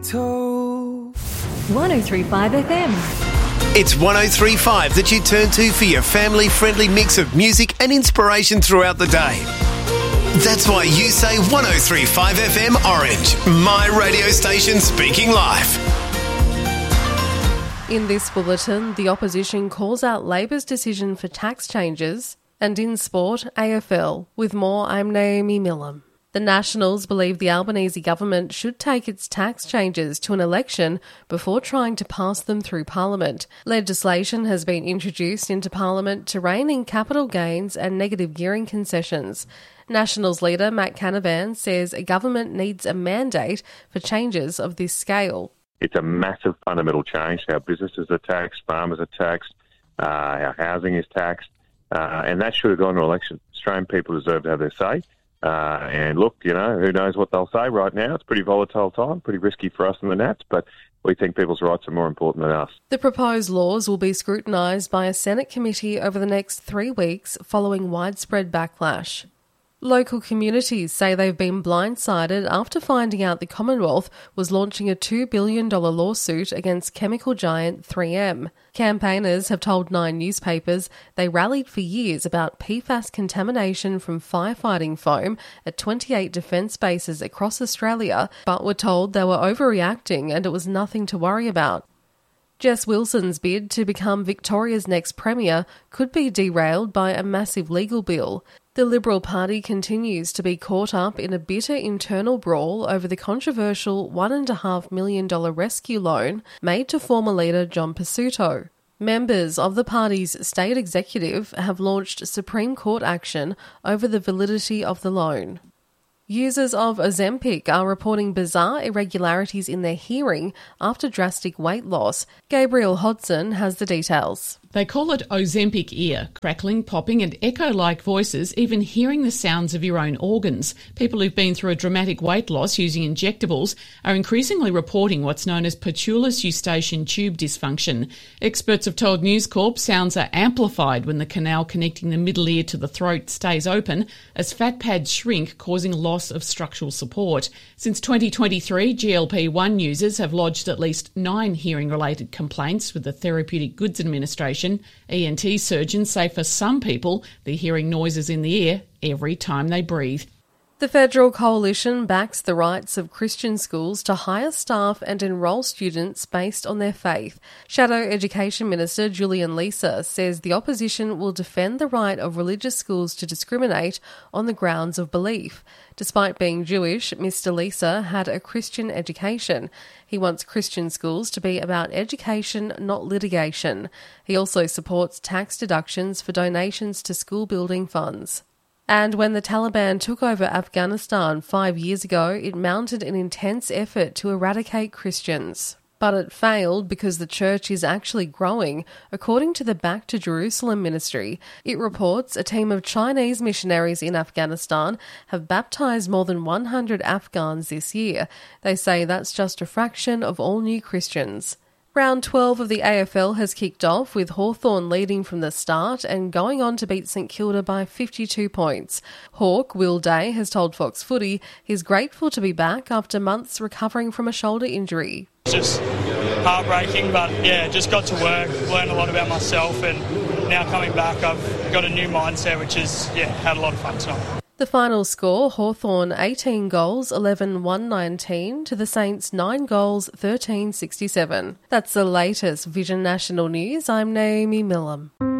1035 FM. It's 1035 that you turn to for your family-friendly mix of music and inspiration throughout the day. That's why you say 1035 FM Orange, my radio station speaking live. In this bulletin, the opposition calls out Labor's decision for tax changes, and in sport, AFL. With more, I'm Naomi Millam. The Nationals believe the Albanese government should take its tax changes to an election before trying to pass them through Parliament. Legislation has been introduced into Parliament to rein in capital gains and negative gearing concessions. Nationals leader Matt Canavan says a government needs a mandate for changes of this scale. It's a massive fundamental change. Our businesses are taxed, farmers are taxed, our housing is taxed, and that should have gone to election. Australian people deserve to have their say. And look, who knows what they'll say right now. It's a pretty volatile time, pretty risky for us in the Nats, but we think people's rights are more important than us. The proposed laws will be scrutinised by a Senate committee over the next 3 weeks following widespread backlash. Local communities say they've been blindsided after finding out the Commonwealth was launching a $2 billion lawsuit against chemical giant 3M. Campaigners have told Nine newspapers they rallied for years about PFAS contamination from firefighting foam at 28 defence bases across Australia, but were told they were overreacting and it was nothing to worry about. Jess Wilson's bid to become Victoria's next Premier could be derailed by a massive legal bill. The Liberal Party continues to be caught up in a bitter internal brawl over the controversial $1.5 million rescue loan made to former leader John Pesutto. Members of the party's state executive have launched Supreme Court action over the validity of the loan. Users of Ozempic are reporting bizarre irregularities in their hearing after drastic weight loss. Gabriel Hodson has the details. They call it Ozempic ear, crackling, popping and echo-like voices, even hearing the sounds of your own organs. People who've been through a dramatic weight loss using injectables are increasingly reporting what's known as patulous eustachian tube dysfunction. Experts have told News Corp sounds are amplified when the canal connecting the middle ear to the throat stays open as fat pads shrink, causing loss of structural support. Since 2023, GLP-1 users have lodged at least 9 hearing-related complaints with the Therapeutic Goods Administration. ENT surgeons say for some people, they're hearing noises in the ear every time they breathe. The Federal Coalition backs the rights of Christian schools to hire staff and enrol students based on their faith. Shadow Education Minister Julian Leeser says the opposition will defend the right of religious schools to discriminate on the grounds of belief. Despite being Jewish, Mr. Leeser had a Christian education. He wants Christian schools to be about education, not litigation. He also supports tax deductions for donations to school building funds. And when the Taliban took over Afghanistan 5 years ago, it mounted an intense effort to eradicate Christians. But it failed because the church is actually growing, according to the Back to Jerusalem ministry. It reports a team of Chinese missionaries in Afghanistan have baptised more than 100 Afghans this year. They say that's just a fraction of all new Christians. Round 12 of the AFL has kicked off with Hawthorn leading from the start and going on to beat St Kilda by 52 points. Hawk Will Day has told Fox Footy he's grateful to be back after months recovering from a shoulder injury. It's just heartbreaking, but just got to work, learned a lot about myself, and now coming back I've got a new mindset, which is, had a lot of fun tonight. The final score, Hawthorn 18 goals, 11-119 to the Saints 9 goals, 13-67. That's the latest Vision National News. I'm Naomi Millam.